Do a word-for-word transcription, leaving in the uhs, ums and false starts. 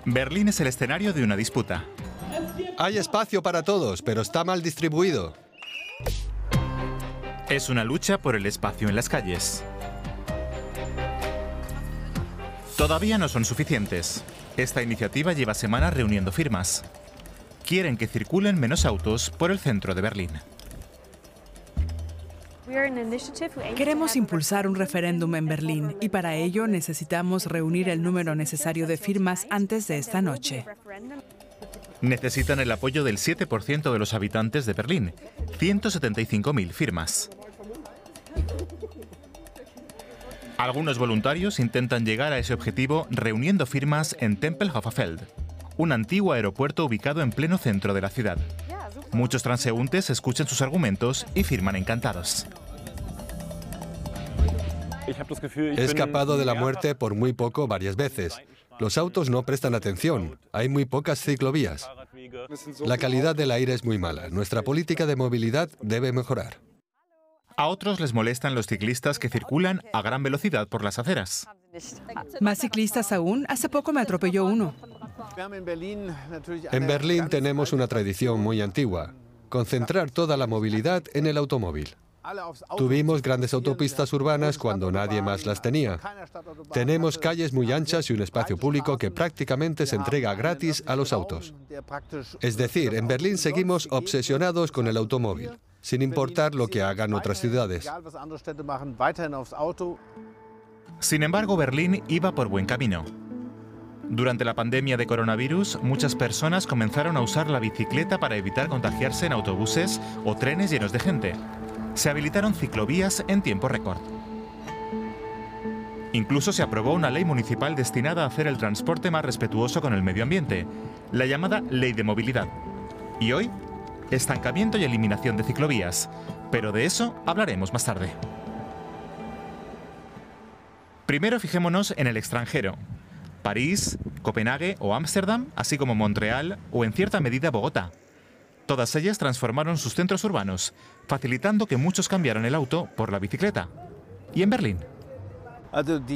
Berlín es el escenario de una disputa. Hay espacio para todos, pero está mal distribuido. Es una lucha por el espacio en las calles. Todavía no son suficientes. Esta iniciativa lleva semanas reuniendo firmas. Quieren que circulen menos autos por el centro de Berlín. Queremos impulsar un referéndum en Berlín y para ello necesitamos reunir el número necesario de firmas antes de esta noche. Necesitan el apoyo del siete por ciento de los habitantes de Berlín, ciento setenta y cinco mil firmas. Algunos voluntarios intentan llegar a ese objetivo reuniendo firmas en Tempelhofer Feld, un antiguo aeropuerto ubicado en pleno centro de la ciudad. Muchos transeúntes escuchan sus argumentos y firman encantados. He escapado de la muerte por muy poco varias veces. Los autos no prestan atención. Hay muy pocas ciclovías. La calidad del aire es muy mala. Nuestra política de movilidad debe mejorar. A otros les molestan los ciclistas que circulan a gran velocidad por las aceras. ¿Más ciclistas aún? Hace poco me atropelló uno. En Berlín tenemos una tradición muy antigua: concentrar toda la movilidad en el automóvil. Tuvimos grandes autopistas urbanas cuando nadie más las tenía. Tenemos calles muy anchas y un espacio público que prácticamente se entrega gratis a los autos. Es decir, en Berlín seguimos obsesionados con el automóvil, sin importar lo que hagan otras ciudades. Sin embargo, Berlín iba por buen camino. Durante la pandemia de coronavirus, muchas personas comenzaron a usar la bicicleta para evitar contagiarse en autobuses o trenes llenos de gente. Se habilitaron ciclovías en tiempo récord. Incluso se aprobó una ley municipal destinada a hacer el transporte más respetuoso con el medio ambiente, la llamada Ley de Movilidad. Y hoy, estancamiento y eliminación de ciclovías. Pero de eso hablaremos más tarde. Primero fijémonos en el extranjero. París, Copenhague o Ámsterdam, así como Montreal o en cierta medida Bogotá. Todas ellas transformaron sus centros urbanos, facilitando que muchos cambiaran el auto por la bicicleta. ¿Y en Berlín?